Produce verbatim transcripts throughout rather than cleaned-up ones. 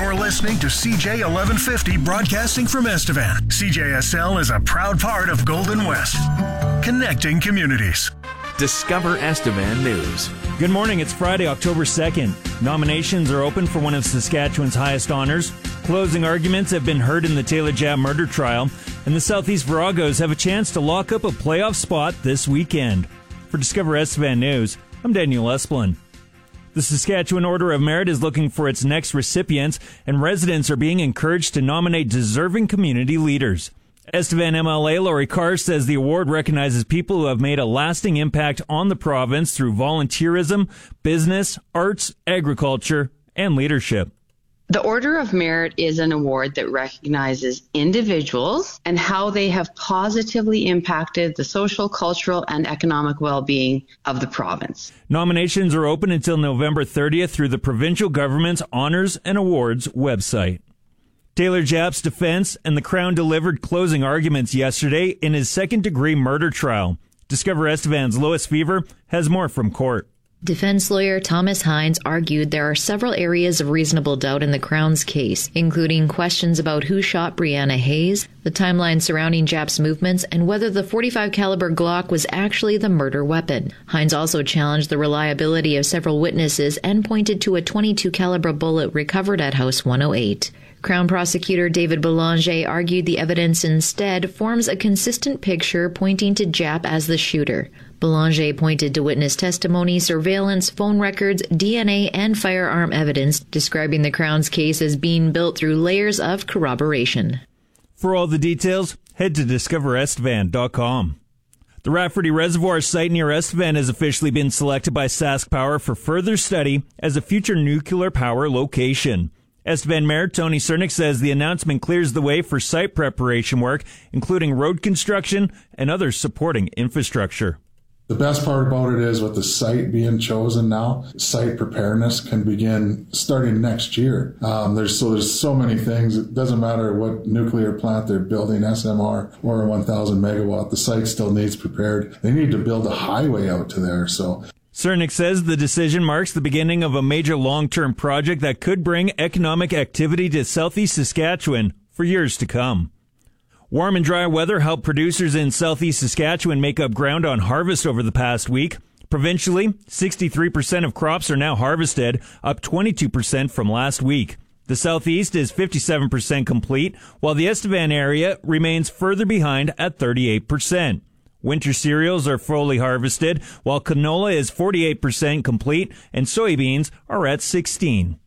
You're listening to C J eleven fifty broadcasting from Estevan. C J S L is a proud part of Golden West, connecting communities. Discover Estevan News. Good morning. It's Friday, October second. Nominations are open for one of Saskatchewan's highest honors. Closing arguments have been heard in the Taylor Jab murder trial, and the Southeast Viragos have a chance to lock up a playoff spot this weekend. For Discover Estevan News, I'm Daniel Esplin. The Saskatchewan Order of Merit is looking for its next recipients, and residents are being encouraged to nominate deserving community leaders. Estevan M L A Lori Carr says the award recognizes people who have made a lasting impact on the province through volunteerism, business, arts, agriculture, and leadership. The Order of Merit is an award that recognizes individuals and how they have positively impacted the social, cultural, and economic well-being of the province. Nominations are open until November thirtieth through the provincial government's Honors and Awards website. Taylor Jap's defense and the Crown delivered closing arguments yesterday in his second-degree murder trial. Discover Estevan's Lois Fever has more from court. Defense lawyer Thomas Hines argued there are several areas of reasonable doubt in the Crown's case, including questions about who shot Brianna Hayes, the timeline surrounding Jap's movements, and whether the forty-five caliber Glock was actually the murder weapon. Hines also challenged the reliability of several witnesses and pointed to a twenty-two caliber bullet recovered at House one oh eight. Crown Prosecutor David Belanger argued the evidence instead forms a consistent picture pointing to Jap as the shooter. Belanger pointed to witness testimony, surveillance, phone records, D N A, and firearm evidence, describing the Crown's case as being built through layers of corroboration. For all the details, head to discover estevan dot com. The Rafferty Reservoir site near Estevan has officially been selected by Sask Power for further study as a future nuclear power location. Estevan Mayor Tony Cernick says the announcement clears the way for site preparation work, including road construction and other supporting infrastructure. The best part about it is with the site being chosen now, site preparedness can begin starting next year. Um, there's so there's so many things. It doesn't matter what nuclear plant they're building, S M R or one thousand megawatt, the site still needs prepared. They need to build a highway out to there. So Cernick says the decision marks the beginning of a major long-term project that could bring economic activity to southeast Saskatchewan for years to come. Warm and dry weather helped producers in southeast Saskatchewan make up ground on harvest over the past week. Provincially, sixty-three percent of crops are now harvested, up twenty-two percent from last week. The southeast is fifty-seven percent complete, while the Estevan area remains further behind at thirty-eight percent. Winter cereals are fully harvested, while canola is forty-eight percent complete and soybeans are at sixteen.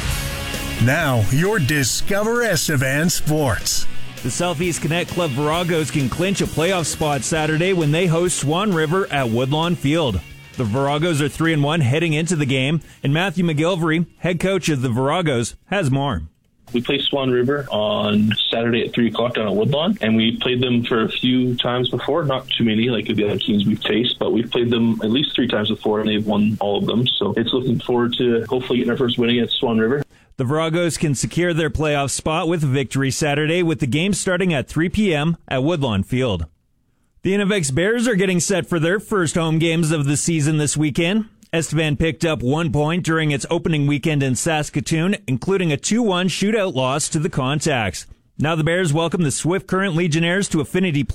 Now, your Discover Estevan Sports. The Southeast Connect Club Viragos can clinch a playoff spot Saturday when they host Swan River at Woodlawn Field. The Viragos are three and one heading into the game, and Matthew McGilvery, head coach of the Viragos, has more. We play Swan River on Saturday at three o'clock down at Woodlawn, and we played them for a few times before, not too many like the other teams we've faced, but we've played them at least three times before, and they've won all of them. So it's looking forward to hopefully getting our first win against Swan River. The Viragos can secure their playoff spot with a victory Saturday, with the game starting at three p.m. at Woodlawn Field. The Innovex Bears are getting set for their first home games of the season this weekend. Estevan picked up one point during its opening weekend in Saskatoon, including a two one shootout loss to the Contacts. Now the Bears welcome the Swift Current Legionnaires to Affinity Play.